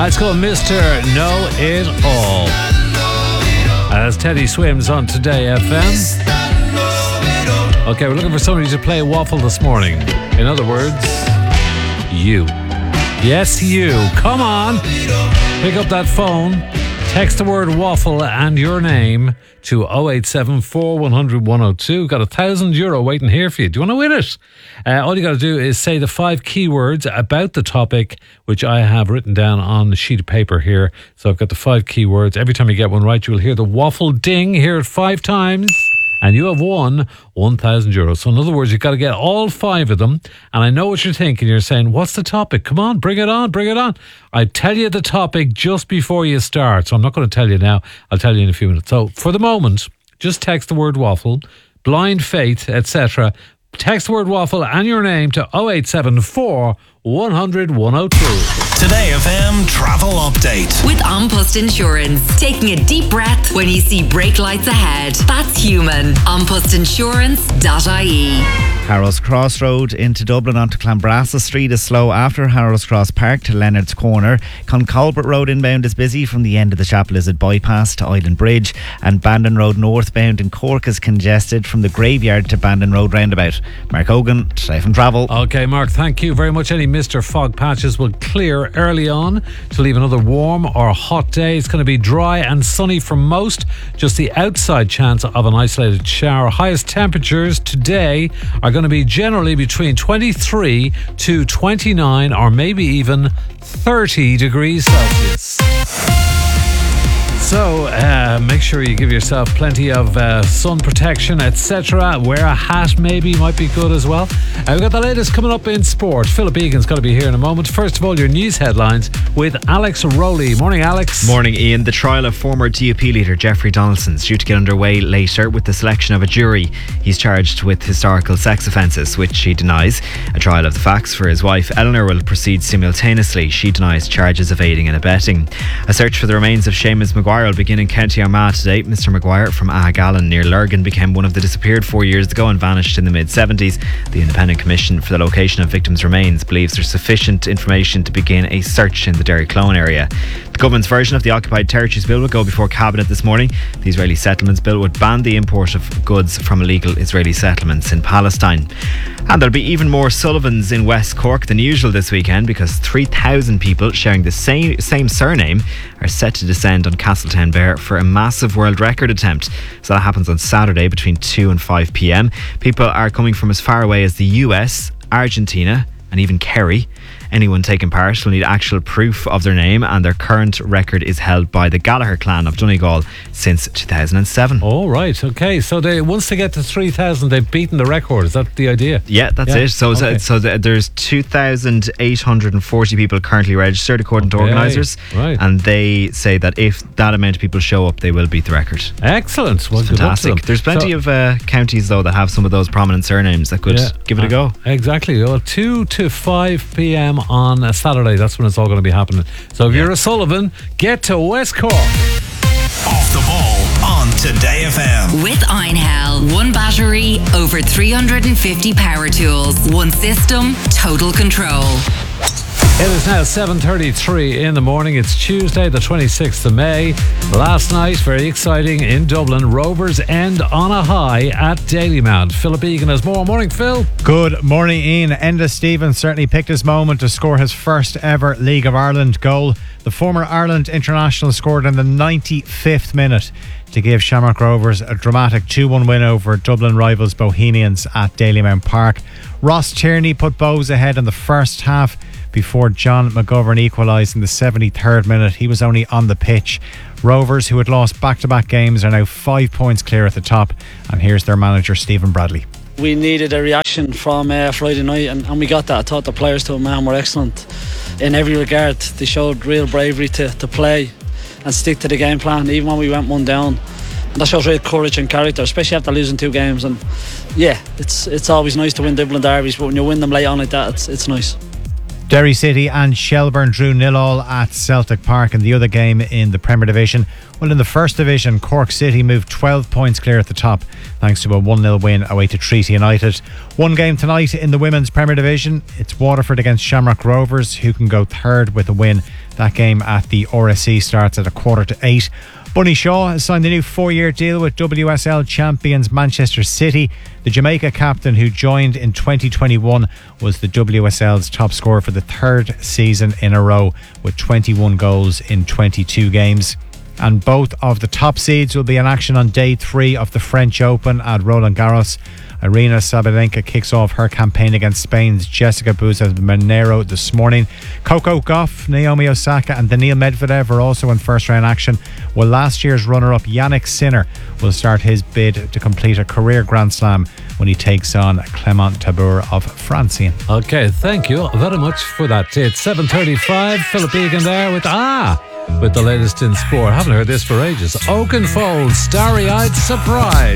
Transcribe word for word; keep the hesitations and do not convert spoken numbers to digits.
Uh, it's called Mister Know It All. As Teddy Swims on Today F M. Okay, we're looking for somebody to play Waffle this morning. In other words, you. Yes, you. Come on. Pick up that phone. Text the word Waffle and your name to oh eight seven four, one hundred, one oh two. Got a thousand euro waiting here for you. Do you want to win it? Uh, all you got to do is say the five keywords about the topic, which I have written down on the sheet of paper here. So I've got the five keywords. Every time you get one right, you will hear the waffle ding. Hear it five times. And you have won one thousand euros. So in other words, you've got to get all five of them. And I know what you're thinking. You're saying, what's the topic? Come on, bring it on, bring it on. I tell you the topic just before you start. So I'm not going to tell you now. I'll tell you in a few minutes. So for the moment, just text the word waffle, blind faith, et cetera. Text the word waffle and your name to oh eight seven four, one hundred, one oh two. Today F M travel update with An Post Insurance. Taking a deep breath when you see brake lights ahead. That's human. an post insurance dot I E. Harrows Cross Road into Dublin onto Clanbrassa Street is slow after Harrows Cross Park to Leonard's Corner. Concolbert Road inbound is busy from the end of the Chapel Lizard bypass to Island Bridge, and Bandon Road northbound in Cork is congested from the Graveyard to Bandon Road roundabout. Mark Hogan, Safe and Travel. Okay, Mark, thank you very much. Any Mister Fog patches will clear early on to leave another warm or hot day. It's going to be dry and sunny for most. Just the outside chance of an isolated shower. Highest temperatures today are going to be generally between twenty-three to twenty-nine or maybe even thirty degrees Celsius. So uh, make sure you give yourself plenty of uh, sun protection, et cetera. Wear a hat, maybe, might be good as well. Uh, we've got the latest coming up in sport. Philip Egan's going to be here in a moment. First of all, your news headlines with Alex Rowley. Morning, Alex. Morning, Ian. The trial of former D U P leader Jeffrey Donaldson is due to get underway later with the selection of a jury. He's charged with historical sex offences, which he denies. A trial of the facts for his wife Eleanor will proceed simultaneously. She denies charges of aiding and abetting. A search for the remains of Seamus Maguire will begin in County Armagh today. Mister Maguire from Ahagallen near Lurgan became one of the disappeared four years ago and vanished in the mid-seventies. The Independent Commission for the Location of Victims' Remains believes there's sufficient information to begin a search in the Derryclone area. The government's version of the Occupied Territories Bill will go before Cabinet this morning. The Israeli Settlements Bill would ban the import of goods from illegal Israeli settlements in Palestine. And there'll be even more Sullivans in West Cork than usual this weekend, because three thousand people sharing the same, same surname are set to descend on Castletown Bear for a massive world record attempt. So that happens on Saturday between two and five p.m. People are coming from as far away as the U S, Argentina and even Kerry. Anyone taking part will need actual proof of their name, and their current record is held by the Gallagher clan of Donegal since two thousand seven. Oh, right. Okay. So they once they get to three thousand, they've beaten the record. Is that the idea? Yeah, that's yeah. it. So, okay. so there's two thousand eight hundred forty people currently registered, according okay. to organisers. Right. And they say that if that amount of people show up, they will beat the record. Excellent. Well, fantastic. There's plenty so, of uh, counties, though, that have some of those prominent surnames that could yeah, give it a go. Uh, exactly. Well, two to five p.m. on a Saturday, that's when it's all going to be happening. So if yeah. you're a Sullivan, get to West Cork. Off the ball on Today F M with Einhell. One battery, over three hundred fifty power tools, one system, total control. It is now seven thirty-three in the morning. It's Tuesday, the twenty-sixth of May. Last night, very exciting in Dublin. Rovers end on a high at Dalymount. Philip Egan has more. Morning, Phil. Good morning, Ian. Enda Stevens certainly picked his moment to score his first ever League of Ireland goal. The former Ireland international scored in the ninety-fifth minute to give Shamrock Rovers a dramatic two one win over Dublin rivals Bohemians at Dalymount Park. Ross Tierney put Bows ahead in the first half before John McGovern equalised in the seventy-third minute. He was only on the pitch. Rovers, who had lost back-to-back games, are now five points clear at the top. And here's their manager, Stephen Bradley. We needed a reaction from uh, Friday night, and, and we got that. I thought the players to a man were excellent in every regard. They showed real bravery to, to play and stick to the game plan, even when we went one down. And that shows real courage and character, especially after losing two games. And yeah, it's it's always nice to win Dublin derbies, but when you win them late on like that, it's it's nice. Derry City and Shelbourne drew nil all at Celtic Park in the other game in the Premier Division. Well, in the First Division, Cork City moved twelve points clear at the top thanks to a one nil win away to Treaty United. One game tonight in the Women's Premier Division. It's Waterford against Shamrock Rovers, who can go third with a win That game at the R S C starts at a quarter to eight. Bunny Shaw has signed a new four-year deal with W S L champions Manchester City. The Jamaica captain, who joined in twenty twenty-one, was the W S L's top scorer for the third season in a row with twenty-one goals in twenty-two games. And both of the top seeds will be in action on day three of the French Open at Roland Garros. Irina Sabalenka kicks off her campaign against Spain's Jessica Buza-Monero this morning. Coco Gauff, Naomi Osaka and Daniil Medvedev are also in first round action, while last year's runner-up Yannick Sinner will start his bid to complete a career Grand Slam when he takes on Clement Tabur of Francian. Okay, thank you very much for that. It's seven thirty-five. Philip Egan there with Ah! with the latest in sport. Haven't heard this for ages. Oakenfold, Starry-Eyed Surprise.